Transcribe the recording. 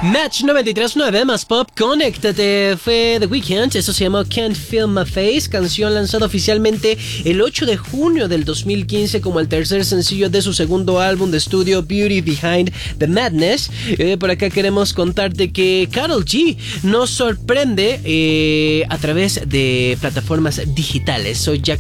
Match 93.9 más pop, conéctate, fue The Weeknd, eso se llamó Can't Feel My Face, canción lanzada oficialmente el 8 de junio del 2015 como el tercer sencillo de su segundo álbum de estudio Beauty Behind the Madness. Por acá queremos contarte que Karol G nos sorprende a través de plataformas digitales. Soy Jack